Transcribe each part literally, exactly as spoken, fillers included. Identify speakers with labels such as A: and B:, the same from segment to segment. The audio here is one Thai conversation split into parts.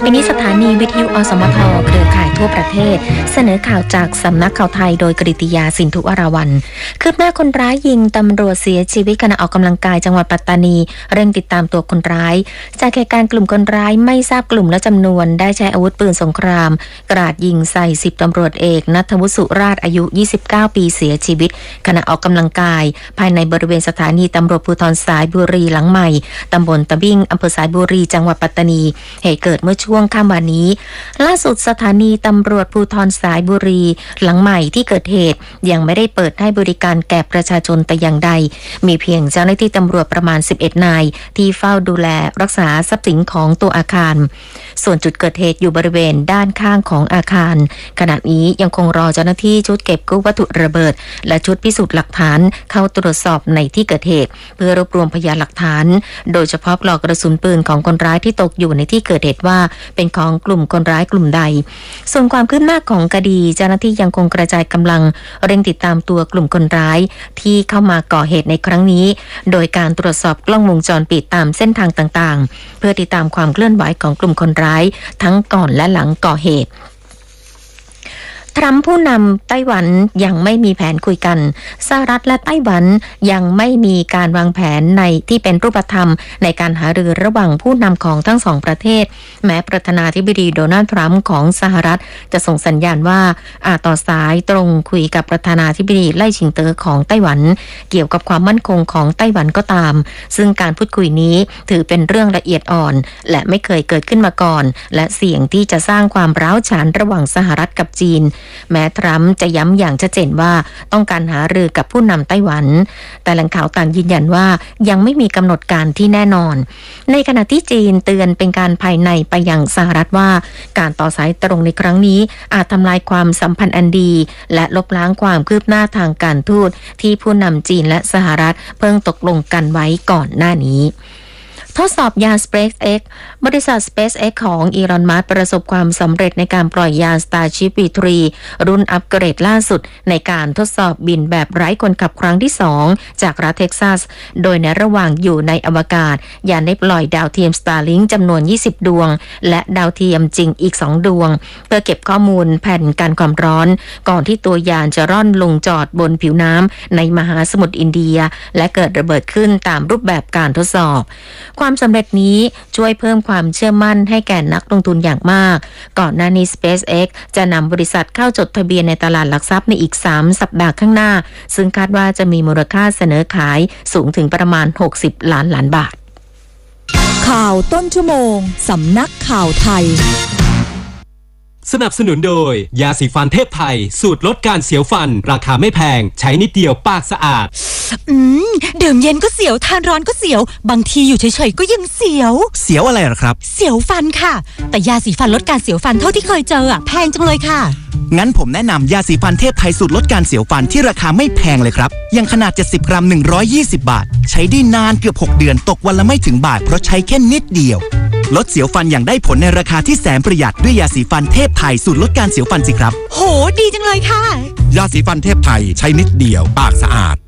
A: ไปนี้สถานีวิทยุอสมทเครือข่ายทั่วประเทศเสนอข่าวจากสำนักข่าวไทยโดยกฤติยาสินธุวราวัลย์คืบหน้าคนร้ายยิงตำรวจเสียชีวิตขณะออกกำลังกายจังหวัดปัตตานีเร่งติดตามตัวคนร้ายจากเหตุการณ์กลุ่มคนร้ายไม่ทราบกลุ่มและจำนวนได้ใช้อาวุธปืนสงครามกราดยิงใส่สิบตำรวจเอกณัฐวุฒิสุราชอายุยี่สิบเก้าปีเสียชีวิตขณะออกกำลังกายภายในบริเวณสถานีตำรวจภูธรสายบุรีหลังใหม่ตำบลตะบิ้งอำเภอสายบุรีจังหวัดปัตตานีเหตุเกิดเมื่อช่วงค่ำวันนี้ล่าสุดสถานีตำรวจภูธรสายบุรีหลังใหม่ที่เกิดเหตุยังไม่ได้เปิดให้บริการแก่ประชาชนแต่อย่างใดมีเพียงเจ้าหน้าที่ตำรวจประมาณสิบเอ็ดนายที่เฝ้าดูแลรักษาทรัพย์สินของตัวอาคารส่วนจุดเกิดเหตุอยู่บริเวณด้านข้างของอาคารขณะนี้ยังคงรอเจ้าหน้าที่ชุดเก็บกู้วัตถุระเบิดและชุดพิสูจน์หลักฐานเข้าตรวจสอบในที่เกิดเหตุเพื่อรวบรวมพยานหลักฐานโดยเฉพาะปลอกกระสุนปืนของคนร้ายที่ตกอยู่ในที่เกิดเหตุว่าเป็นของกลุ่มคนร้ายกลุ่มใดส่วนความคืบหน้าของคดีเจ้าหน้าที่ยังคงกระจายกำลังเร่งติดตามตัวกลุ่มคนร้ายที่เข้ามาก่อเหตุในครั้งนี้โดยการตรวจสอบกล้องวงจรปิดตามเส้นทางต่างๆเพื่อติดตามความเคลื่อนไหวของกลุ่มคนร้ายทั้งก่อนและหลังก่อเหตุทรัมป์ผู้นำไต้หวันยังไม่มีแผนคุยกันสหรัฐและไต้หวันยังไม่มีการวางแผนในที่เป็นรูปธรรมในการหารือระหว่างผู้นำของทั้งสองประเทศแม้ประธานาธิบดีโดนัลด์ทรัมป์ของสหรัฐจะส่งสัญญาณว่าอาจต่อสายตรงคุยกับประธานาธิบดีไล่ชิงเตอของไต้หวันเกี่ยวกับความมั่นคงของไต้หวันก็ตามซึ่งการพูดคุยนี้ถือเป็นเรื่องละเอียดอ่อนและไม่เคยเกิดขึ้นมาก่อนและเสี่ยงที่จะสร้างความร้าวฉานระหว่างสหรัฐกับจีนแม้ทรัมป์จะย้ำอย่างชัดเจนว่าต้องการหารือกับผู้นำไต้หวันแต่แหล่งข่าวต่างยืนยันว่ายังไม่มีกำหนดการที่แน่นอนในขณะที่จีนเตือนเป็นการภายในไปยังสหรัฐว่าการต่อสายตรงในครั้งนี้อาจทำลายความสัมพันธ์อันดีและลบล้างความคืบหน้าทางการทูตที่ผู้นำจีนและสหรัฐเพิ่งตกลงกันไว้ก่อนหน้านี้ทดสอบยาน SpaceX บริษัท SpaceX ของอีลอน มัสก์ประสบความสำเร็จในการปล่อยยาน Starship วี ทรี รุ่นอัปเกรดล่าสุดในการทดสอบบินแบบไร้คนขับครั้งที่สองจากรัฐเท็กซัสโดยในระหว่างอยู่ในอวกาศยานได้ปล่อยดาวเทียม Starlink จำนวนยี่สิบดวงและดาวเทียมจริงอีกสองดวงเพื่อเก็บข้อมูลแผ่นการความร้อนก่อนที่ตัวยานจะร่อนลงจอดบนผิวน้ำในมหาสมุทรอินเดียและเกิดระเบิดขึ้นตามรูปแบบการทดสอบความสำเร็จนี้ช่วยเพิ่มความเชื่อมั่นให้แก่นักลงทุนอย่างมากก่อนหน้านี้ SpaceX จะนำบริษัทเข้าจดทะเบียนในตลาดหลักทรัพย์ในอีกสามสัปดาห์ข้างหน้าซึ่งคาดว่าจะมีมูลค่าเสนอขายสูงถึงประมาณหกสิบล้านล้านบาท
B: ข่าวต้นชั่วโมงสำนักข่าวไทย
C: สนับสนุนโดยยาสีฟันเทพไทยสูตรลดการเสียวฟันราคาไม่แพงใช้นิดเดียวปากสะอาด
B: อืมดื่มเย็นก็เสียวทานร้อนก็เสียวบางทีอยู่เฉยๆก็ยังเสียว
D: เสียวอะไรหรอครับ
B: เสียวฟันค่ะแต่ยาสีฟันลดการเสียวฟันเท่าที่เคยเจออ่ะแพงจังเลยค่ะ
D: งั้นผมแนะนำยาสีฟันเทพไทยสูตรลดการเสียวฟันที่ราคาไม่แพงเลยครับยังขนาดเจ็ดสิบกรัมหนึ่งร้อยยี่สิบบาทใช้ได้นานเกือบหกเดือนตกวันละไม่ถึงบาทเพราะใช้แค่นิดเดียวลดเสียวฟันอย่างได้ผลในราคาที่แสนประหยัดด้วยยาสีฟันเทพไทยสูตรลดการเสียวฟันสิครับ
B: โหดีจังเลยค่ะ
E: ยาสีฟันเทพไทยใช้นิดเดียวปากสะอาด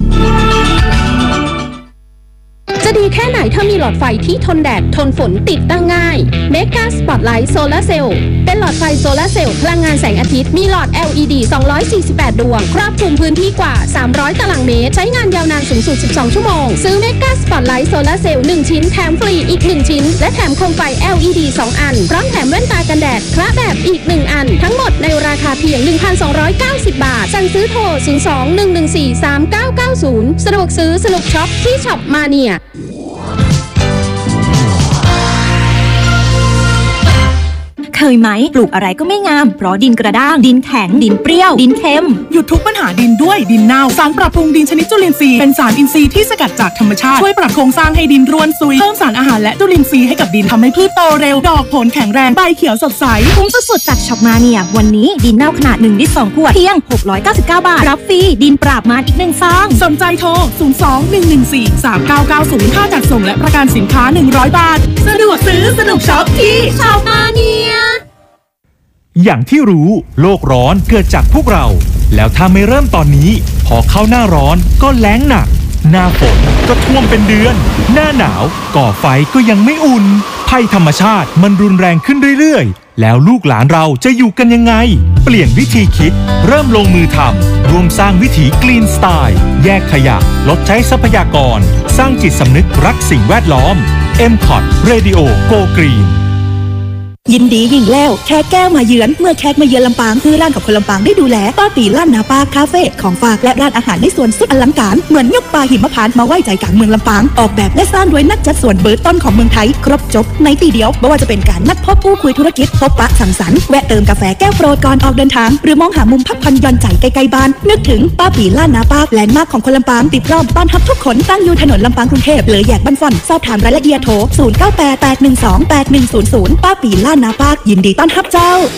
F: จะดีแค่ไหนถ้ามีหลอดไฟที่ทนแดดทนฝนติดตั้งง่าย Mega Spotlight Solar Cell เป็นหลอดไฟโซลาร์เซลล์พลังงานแสงอาทิตย์มีหลอด แอล อี ดี สองร้อยสี่สิบแปดดวงครอบคลุมพื้นที่กว่าสามร้อยตารางเมตรใช้งานยาวนานสูงสุดสิบสองชั่วโมงซื้อ Mega Spotlight Solar Cell หนึ่งชิ้นแถมฟรีอีกหนึ่งชิ้นและแถมโคมไฟ แอล อี ดี สองอันพร้อมแถมแว่นตากันแดดคละแบบอีกหนึ่งอันทั้งหมดในราคาเพียง หนึ่งพันสองร้อยเก้าสิบ บาทสั่งซื้อโทรศูนย์ สอง หนึ่ง หนึ่ง สี่ สาม เก้า เก้า ศูนย์สะดวกซื้อสนุกช็อปที่ช็อปมาเนีย
B: เคยไหมปลูกอะไรก็ไม่งามเพราะดินกระด้างดินแข็งดินเปรี้ยวดินเค็ม
G: หยุดทุกปัญหาดินด้วยดินเน่าสารปรับปรุงดินชนิดจุลินทรีย์เป็นสารอินทรีย์ที่สกัดจากธรรมชาติช่วยปรับโครงสร้างให้ดินร่วนซุยเพิ่มสารอาหารและจุลินทรีย์ให้กับดินทำให้พืชโตเร็วดอกผลแข็งแรงใบเขียวสดใส
B: คุ้มสุดๆจากช็อปมาเนียวันนี้ดินเน่าขนาดหนึ่งลิตรสองขวดเพียงหกร้อยเก้าสิบเก้าบาทรับฟรีดินปราบมารอีกหนึ่งซอง
G: สนใจโทรศูนย์ สอง หนึ่ง หนึ่ง สี่ สาม เก้า เก้า ศูนย์ค่าจัดส่งและประกันสินค้าหนึ่งร้อยบาทสะดวกซื้อสนุกช็อปที่ช็อปมาเนีย
H: อย่างที่รู้โลกร้อนเกิดจากพวกเราแล้วถ้าไม่เริ่มตอนนี้พอเข้าหน้าร้อนก็แล้งหนักหน้าฝนก็ท่วมเป็นเดือนหน้าหนาวก่อไฟก็ยังไม่อุ่นภัยธรรมชาติมันรุนแรงขึ้นเรื่อยๆแล้วลูกหลานเราจะอยู่กันยังไงเปลี่ยนวิธีคิดเริ่มลงมือทำร่วมสร้างวิถีกรีนสไตล์แยกขยะลดใช้ทรัพยากรสร้างจิตสำนึกรักสิ่งแวดล้อม เอ็ม คอ ที Radio Go Green
B: ยินดียิ่งแล้วแขกแก้วมาเยือนเมื่อแขกมาเยือนลำปางคือร้านของคนลำปางได้ดูแลป้าตีล้านนาปาคาเฟ่ของฝากและร้านอาหารในส่วนสุดอลังการเหมือนยกปลาหิมพานต์มาไว้ใจกลางเมืองลำปางออกแบบและสร้างโดยนักจัดสวนเบอร์ต้นของเมืองไทยครบจบในที่เดียวไม่ว่าจะเป็นการนัดพบผู้คุยธุรกิจพบปะสังสรรค์แวะเติมกาแฟแก้วโปรดก่อนออกเดินทางหรือมองหามุมพักผ่อนหย่อนใจใกล้ๆบ้านนึกถึงป้าตีล้านนาปาแลนด์มาร์คของคนลำปางติดรอบต้อนรับทุกคนตั้งอยู่ถนนลำปางกรุงเทพเลยแยกบ้านฟ่อนสอบถามรายละเอียดโทรศูนย์ เก้า แปด แปด หนึ่ง สอง แปด หนึ่ง ศูนย์ ศูนย์ป้าตีล้านนาปายินดีต้อนรับเจ้า